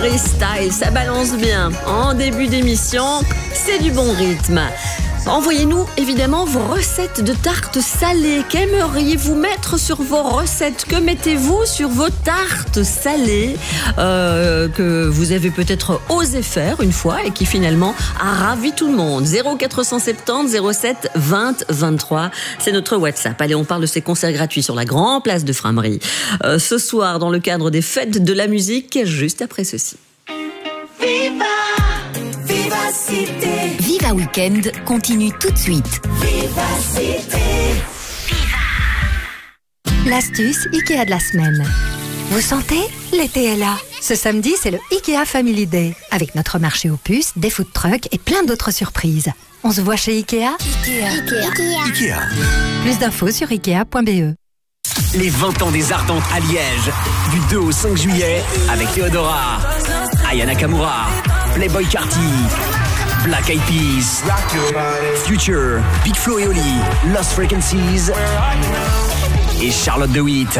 Style, ça balance bien. En début d'émission, c'est du bon rythme. Envoyez-nous évidemment vos recettes de tartes salées. Qu'aimeriez-vous mettre sur vos recettes? Que mettez-vous sur vos tartes salées que vous avez peut-être osé faire une fois et qui finalement a ravi tout le monde? 0470 07 20 23, c'est notre WhatsApp. Allez, on parle de ces concerts gratuits sur la grande place de Frameries. Ce soir, dans le cadre des fêtes de la musique, juste après ceci. Viva, Vivacité. Viva Weekend continue tout de suite. Vivacité. L'astuce Ikea de la semaine. Vous sentez? L'été est là. Ce samedi, c'est le Ikea Family Day. Avec notre marché aux puces, des food trucks et plein d'autres surprises. On se voit chez Ikea? Ikea. Plus d'infos sur ikea.be. Les 20 ans des Ardentes à Liège. Du 2 au 5 juillet avec Theodora, Aya Nakamura, Playboy Carti, Black Eyed Peas, Future, Big Flo et Oli, Lost Frequencies et Charlotte de Witt.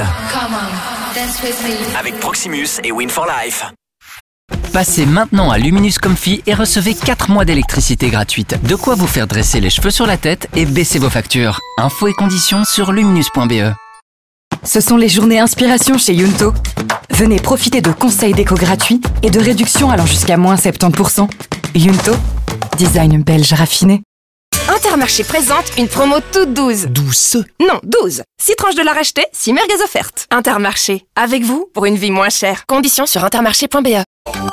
Avec Proximus et Win for Life. Passez maintenant à Luminous Comfy et recevez 4 mois d'électricité gratuite. De quoi vous faire dresser les cheveux sur la tête et baisser vos factures. Infos et conditions sur luminous.be. Ce sont les journées inspiration chez Yunto. Venez profiter de conseils déco gratuits et de réductions allant jusqu'à moins 70%. Yunto, design belge raffiné. Intermarché présente une promo toute douce. Douce. Non, 12. 6 tranches de la racheter, 6 merguez offertes. Intermarché, avec vous pour une vie moins chère. Conditions sur intermarché.be.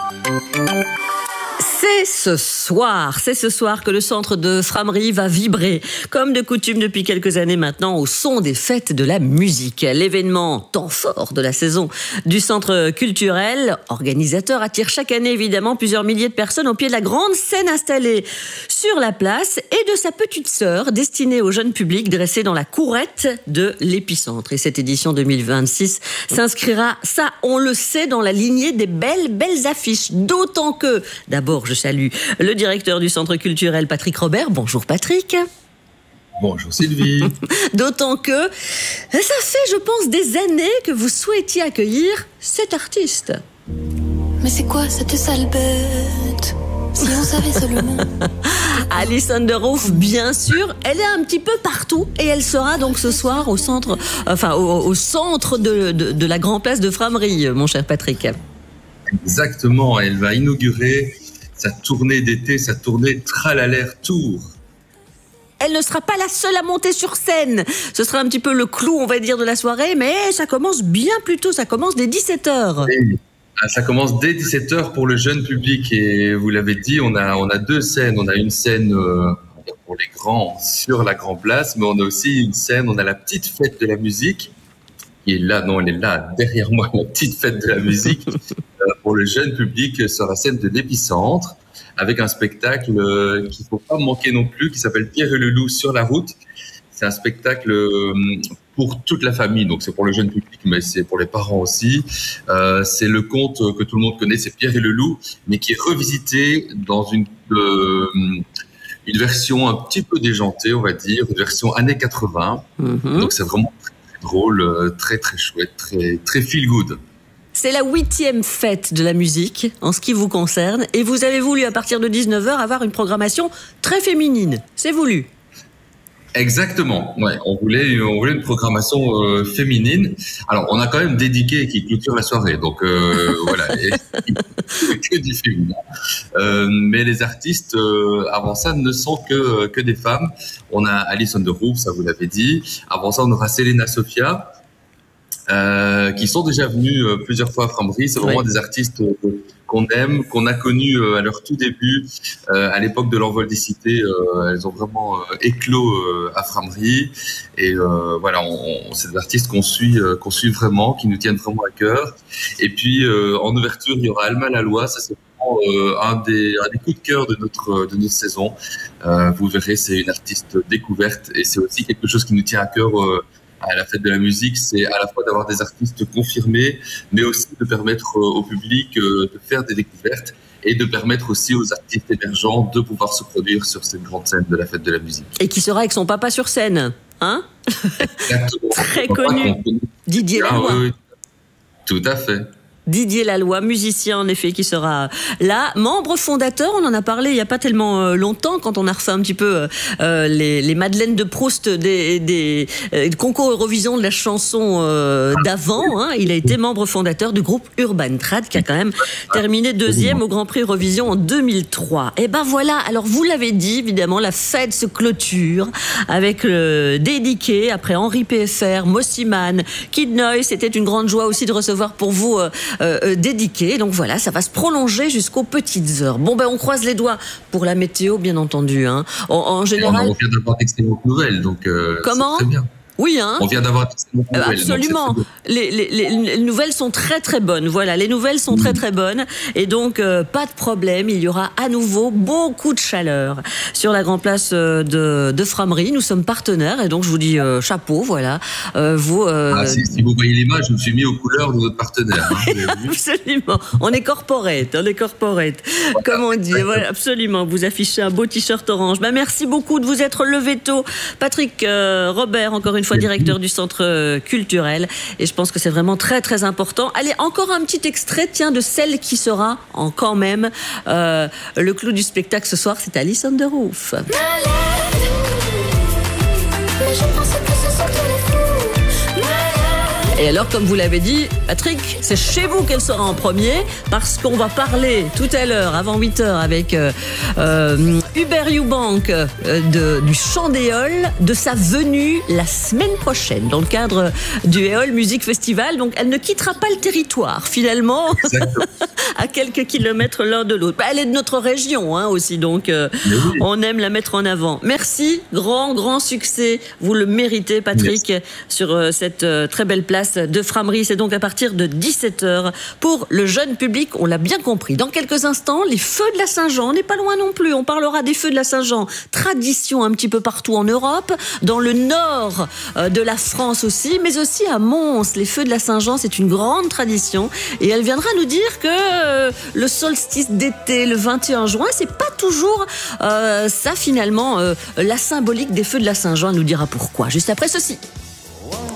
C'est ce soir que le centre de Frameries va vibrer, comme de coutume depuis quelques années maintenant, au son des fêtes de la musique. L'événement temps fort de la saison du centre culturel, organisateur, attire chaque année évidemment plusieurs milliers de personnes au pied de la grande scène installée sur la place et de sa petite sœur destinée au jeune public dressée dans la courette de l'épicentre. Et cette édition 2026 s'inscrira, ça on le sait, dans la lignée des belles affiches. D'autant que, d'abord je salue le directeur du centre culturel, Patrick Robert. Bonjour Patrick. Bonjour Sylvie. D'autant que ça fait, je pense, des années que vous souhaitiez accueillir cet artiste. Mais c'est quoi cette sale bête? Si on savait seulement. Alison Derouf, bien sûr, elle est un petit peu partout et elle sera donc ce soir au centre, au centre de la grande place de Frameries, mon cher Patrick. Exactement, elle va inaugurer sa tournée d'été, sa tournée Tralalaire Tour. Elle ne sera pas la seule à monter sur scène. Ce sera un petit peu le clou, on va dire, de la soirée, mais ça commence bien plus tôt, ça commence dès 17h. Ça commence dès 17h pour le jeune public et vous l'avez dit, on a deux scènes. On a une scène pour les grands sur la grande place, mais on a aussi une scène, on a la petite fête de la musique qui est là, non, elle est là derrière moi, la petite fête de la musique pour le jeune public sur la scène de l'épicentre, avec un spectacle qu'il ne faut pas manquer non plus, qui s'appelle Pierre et le loup sur la route. C'est un spectacle pour toute la famille, donc c'est pour le jeune public, mais c'est pour les parents aussi. C'est le conte que tout le monde connaît, c'est Pierre et le loup, mais qui est revisité dans une version un petit peu déjantée, on va dire, une version années 80. Donc c'est vraiment très, très drôle, très très chouette, très, très feel good. C'est la 8e fête de la musique en ce qui vous concerne et vous avez voulu à partir de 19h avoir une programmation très féminine. C'est voulu. Exactement, ouais. On voulait une programmation féminine. Alors, on a quand même dédié qui clôture la soirée, donc voilà, que du féminin. Mais les artistes avant ça ne sont que des femmes. On a Alison Derouf, ça vous l'avez dit. Avant ça, on aura Selena Sofia, qui sont déjà venus plusieurs fois à Frameries. C'est vraiment des artistes qu'on aime, qu'on a connus à leur tout début, à l'époque de l'envol des cités. Elles ont vraiment éclos à Frameries. Et voilà, c'est des artistes qu'on suit vraiment, qui nous tiennent vraiment à cœur. Et puis en ouverture, il y aura Alma Laloy. Ça, c'est vraiment un des coups de cœur de notre saison. Vous verrez, c'est une artiste découverte et c'est aussi quelque chose qui nous tient à cœur. À la fête de la musique, c'est à la fois d'avoir des artistes confirmés, mais aussi de permettre au public de faire des découvertes et de permettre aussi aux artistes émergents de pouvoir se produire sur cette grande scène de la fête de la musique. Et qui sera avec son papa sur scène, hein? Exactement. Très connu, Didier Laloy. Oui, tout à fait. Didier Laloy, musicien en effet, qui sera là. Membre fondateur, on en a parlé il n'y a pas tellement longtemps, quand on a refait un petit peu les Madeleines de Proust des concours Eurovision de la chanson d'avant. Hein. Il a été membre fondateur du groupe Urban Trad, qui a quand même terminé 2e au Grand Prix Eurovision en 2003. Et ben voilà, alors vous l'avez dit, évidemment, la fête se clôture avec le dédiqué, après Henri PFR, Mossiman, Kid Noise. C'était une grande joie aussi de recevoir pour vous dédiqué. Donc voilà, ça va se prolonger jusqu'aux petites heures. Bon, ben on croise les doigts pour la météo, bien entendu. Hein. En général... On vient d'avoir d'excellentes nouvelles, donc comment c'est très bien. Oui, hein. On vient d'avoir d'excellentes nouvelles. Absolument. Les nouvelles sont très très bonnes. Voilà, les nouvelles sont très très bonnes. Et donc, pas de problème. Il y aura à nouveau beaucoup de chaleur sur la Grand Place de Frameries. Nous sommes partenaires et donc je vous dis chapeau. Voilà. Si vous voyez l'image, je me suis mis aux couleurs de notre partenaire. Hein. Absolument. On est corporate. Voilà. Comme on dit. Voilà, absolument. Vous affichez un beau t-shirt orange. Ben, merci beaucoup de vous être levé tôt. Patrick Robert, encore une fois, directeur du centre culturel, et je pense que c'est vraiment très très important. Allez, encore un petit extrait, tiens, de celle qui sera quand même le clou du spectacle ce soir, c'est Alice on the Roof. Et alors, comme vous l'avez dit, Patrick, c'est chez vous qu'elle sera en premier, parce qu'on va parler tout à l'heure, avant 8h, avec Hubert Eubank du Chant d'Éole, de sa venue la semaine prochaine, dans le cadre du Éole Music Festival. Donc, elle ne quittera pas le territoire, finalement, à quelques kilomètres l'un de l'autre. Bah, elle est de notre région, hein, aussi, donc on aime la mettre en avant. Merci, grand succès. Vous le méritez, Patrick, sur cette très belle place de Frameries. C'est donc à partir de 17h pour le jeune public, on l'a bien compris. Dans quelques instants, les feux de la Saint-Jean, on n'est pas loin non plus. On parlera des feux de la Saint-Jean, tradition un petit peu partout en Europe, dans le nord de la France aussi, mais aussi à Mons. Les feux de la Saint-Jean, c'est une grande tradition et elle viendra nous dire que le solstice d'été, le 21 juin, c'est pas toujours ça finalement, la symbolique des feux de la Saint-Jean. Elle nous dira pourquoi, juste après ceci.